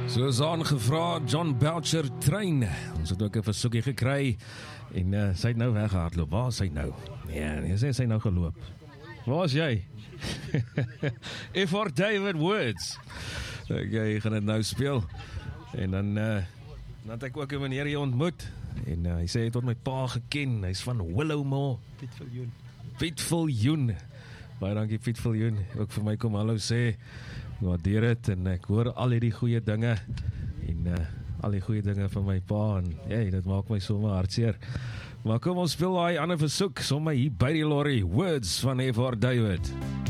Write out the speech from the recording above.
Soos aangevra, John Belcher trein. Ons het ook 'n versoekie gekry en sy het nou weggehardloop. Waar is sy nou? Nee, sy het nou geloop. Waar is jy? F.R. David Words. Okay, gaan dit nou speel. En dan het ek ook 'n meneer hier ontmoet. En hy sê hy het tot my pa geken. Hy's van Willowmore. Piet Viljoen. Baie dankie Piet Viljoen. Ook vir my kom hallo sê. Ek waardeer dit en ek hoor al hierdie goeie dinge en al die goeie dinge van my pa en dit maak my sommer hartseer. Maar kom ons speel daai ander versoek sommer hier by die lorry. Words van F.R. David.